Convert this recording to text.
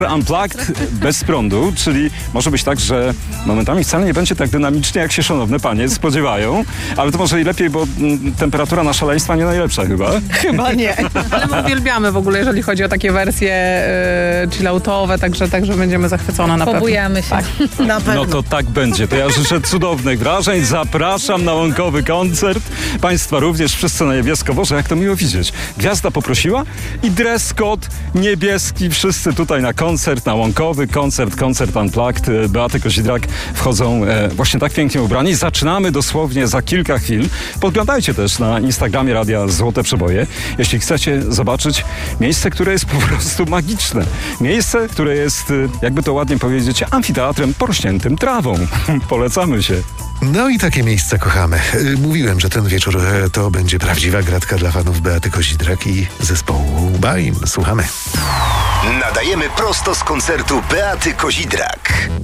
Unplugged bez prądu, czyli może być tak, że momentami wcale nie będzie tak dynamicznie, jak się szanowne panie spodziewają, ale to może i lepiej, bo temperatura na szaleństwa nie najlepsza chyba. Chyba nie. Ale my uwielbiamy w ogóle, jeżeli chodzi o takie wersje chilloutowe, także będziemy zachwycone na pewno. Pobujamy się. Tak. Na pewno. No to tak będzie. To ja życzę cudownych wrażeń. Zapraszam na łąkowy koncert. Państwa również, wszyscy na niebiesko. Boże, jak to miło widzieć. Gwiazda poprosiła i dress code niebieski. Wszyscy tutaj na koncert, na łąkowy koncert Unplugged. Beaty Kozidrak wchodzą właśnie tak pięknie ubrani. Zaczynamy dosłownie za kilka chwil. Podglądajcie też na Instagramie Radia Złote Przeboje, jeśli chcecie zobaczyć miejsce, które jest po prostu magiczne. Miejsce, które jest, jakby to ładnie powiedzieć, amfiteatrem porośniętym trawą. Polecamy się. No i takie miejsca kochamy. Mówiłem, że ten wieczór to będzie prawdziwa gratka dla fanów Beaty Kozidrak i zespołu BAIM. Słuchamy. Nadajemy prosto z koncertu Beaty Kozidrak.